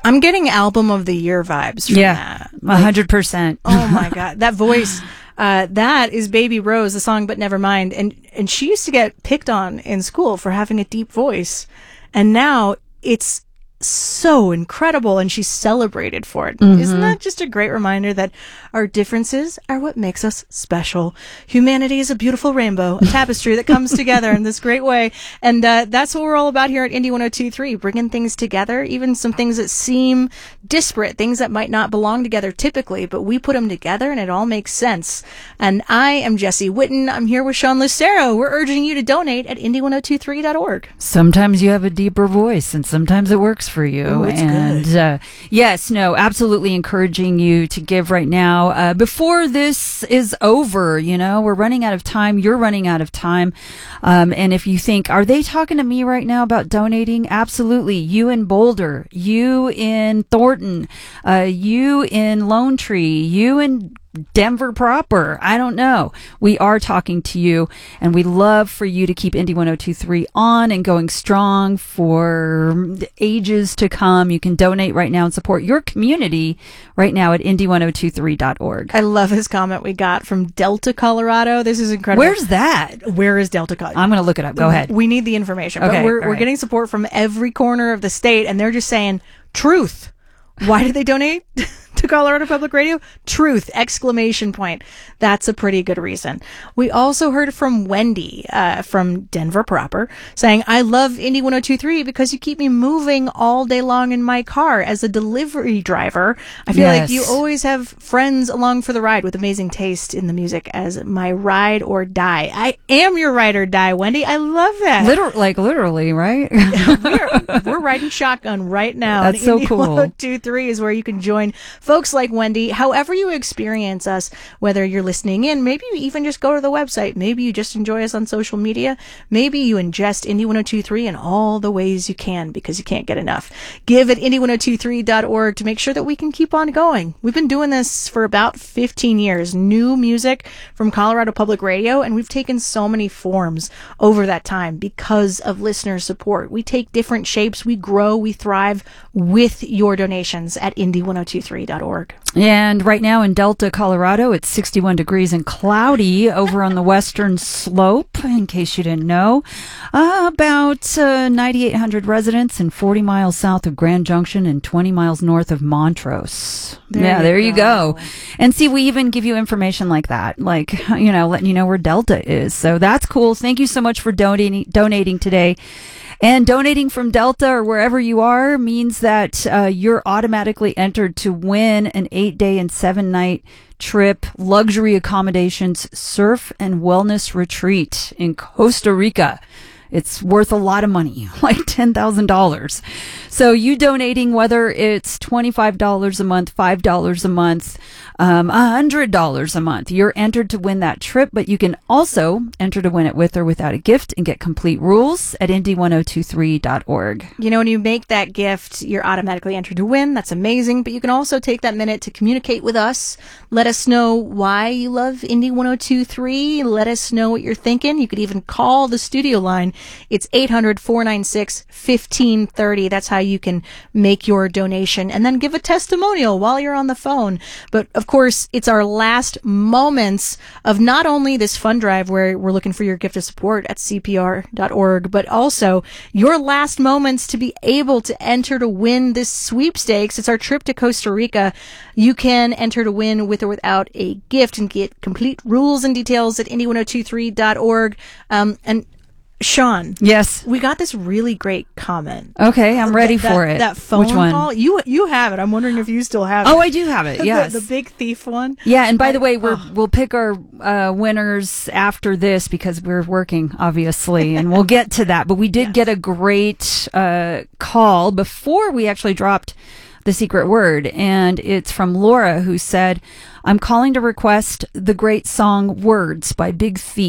I'm getting album of the year vibes from that. 100%. Oh my God. That voice. That is Baby Rose, the song But Never Mind. And she used to get picked on in school for having a deep voice. And now it's so incredible, and she's celebrated for it. Mm-hmm. Isn't that just a great reminder that our differences are what makes us special? Humanity is a beautiful rainbow, a tapestry that comes together in this great way. And that's what we're all about here at Indie 102.3, bringing things together, even some things that seem disparate, things that might not belong together typically, but we put them together and it all makes sense. And I am Jessie Whitten. I'm here with Sean Lucero. We're urging you to donate at indie1023.org. Sometimes you have a deeper voice, and sometimes it works for you. Ooh, it's good. Yes, no, absolutely encouraging you to give right now. Before this is over, we're running out of time. You're running out of time. And if you think, are they talking to me right now about donating? Absolutely. You in Boulder, you in Thornton, you in Lone Tree, you in Denver proper. I don't know. We are talking to you, and we love for you to keep Indie 102.3 on and going strong for ages to come. You can donate right now and support your community right now at indie1023.org. I love his comment we got from Delta, Colorado. This is incredible. Where's that? Where is Delta, Colorado? I'm going to look it up. Go ahead. We need the information. Okay, but we're right. getting support from every corner of the state, and they're just saying, truth. Why did they donate to Colorado Public Radio? Truth! Exclamation point. That's a pretty good reason. We also heard from Wendy from Denver proper saying, I love Indie 102.3 because you keep me moving all day long in my car. As a delivery driver, I feel like you always have friends along for the ride with amazing taste in the music as my ride or die. I am your ride or die, Wendy. I love that. Literally, right? we're riding shotgun right now. That's so cool. 102.3 is where you can join folks like Wendy. However you experience us, whether you're listening in, maybe you even just go to the website, maybe you just enjoy us on social media, maybe you ingest Indie 102.3 in all the ways you can because you can't get enough. Give at indie1023.org to make sure that we can keep on going. We've been doing this for about 15 years. New music from Colorado Public Radio, and we've taken so many forms over that time because of listener support. We take different shapes, we grow, we thrive with your donations at indie1023.org. And right now in Delta, Colorado, it's 61 degrees and cloudy over on the western slope, in case you didn't know. About 9,800 residents and 40 miles south of Grand Junction and 20 miles north of Montrose. There you go. And see, we even give you information like that, letting you know where Delta is. So that's cool. Thank you so much for donating today. And donating from Delta or wherever you are means that you're automatically entered to win an 8-day and 7-night trip, luxury accommodations, surf and wellness retreat in Costa Rica. It's worth a lot of money, like $10,000. So you donating, whether it's $25 a month, $5 a month, $100 a month, you're entered to win that trip, but you can also enter to win it with or without a gift and get complete rules at indie1023.org. When you make that gift, you're automatically entered to win. That's amazing. But you can also take that minute to communicate with us. Let us know why you love Indie 102.3. Let us know what you're thinking. You could even call the studio line. It's 800-496-1530. That's how you can make your donation and then give a testimonial while you're on the phone. But of course, it's our last moments of not only this fund drive where we're looking for your gift of support at CPR.org, but also your last moments to be able to enter to win this sweepstakes. It's our trip to Costa Rica. You can enter to win with or without a gift and get complete rules and details at indie1023.org. And Sean. Yes. We got this really great comment. Okay, I'm ready for it. That phone Which one? call. You have it. I'm wondering if you still have it. Oh, I do have it. Yes. The big thief one. Yeah, and by the way, we'll pick our winners after this because we're working, obviously, and we'll get to that. But we did get a great call before we actually dropped the secret word, and it's from Laura, who said, I'm calling to request the great song Words by Big Thief.